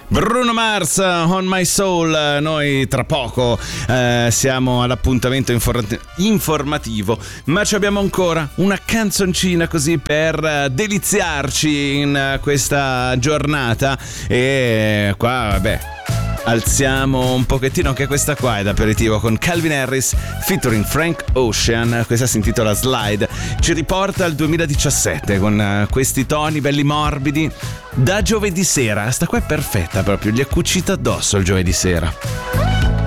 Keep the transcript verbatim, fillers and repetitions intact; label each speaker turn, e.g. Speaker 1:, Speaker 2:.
Speaker 1: Bruno Mars, On My Soul. Noi tra poco eh, siamo all'appuntamento infor- informativo, ma ci abbiamo ancora una canzoncina così per deliziarci in questa giornata. E qua, vabbè, alziamo un pochettino anche questa qua, è d'aperitivo con Calvin Harris featuring Frank Ocean. Questa si intitola Slide, ci riporta al duemiladiciassette con questi toni belli morbidi da giovedì sera. Sta qua è perfetta proprio, gli è cucita addosso il giovedì sera.